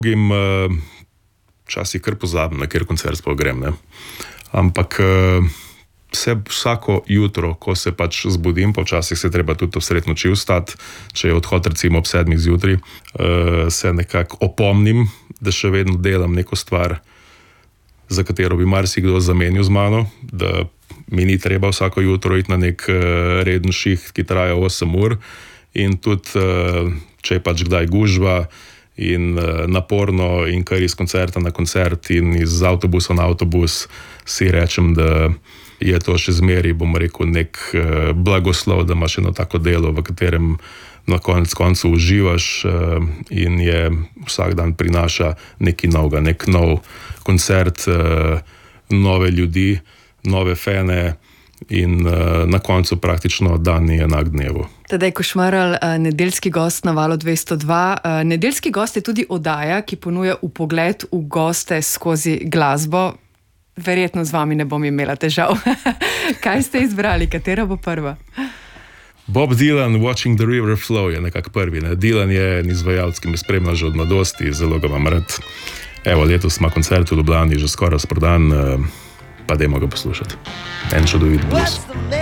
Včasih kar pozabim, na kjer koncert sploh grem, ne. Ampak vsako jutro, ko se pač zbudim, pa včasih se treba tudi v sred noči vstati, če je odhod recimo ob 7 zjutraj, se nekako opomnim, da še vedno delam neko stvar, za katero bi marsikdo zamenil z mano, da mi ni treba vsako jutro iti na nek reden šiht, ki traja 8 ur, in tudi, če je pač kdaj gužva in naporno in kar iz koncerta na koncert in iz avtobusa na avtobus, si rečem, da je to še zmeraj, bom rekel, nek blagoslov, da imaš eno tako delo, v katerem na koncu uživaš in je vsak dan prinaša nekaj novega, nek nov koncert, nove ljudi, nove fane in na koncu praktično dan ni enak dnevu. Tadej Košmarl, nedeljski gost na Valu 202. Nedeljski gost je tudi oddaja, ki ponuja vpogled v goste skozi glasbo. Verjetno z vami ne bom imela težav. Kaj ste izbrali? Katera bo prva? Bob Dylan, Watching the River Flow je nekako prvi. Ne? Dylan je en izvajalec, ki me spremlja že od mladosti, zelo ga imam rad. Evo, letos ima koncert v Ljubljani že skoraj razprodan, pa dajmo ga poslušati. En čudovit blues.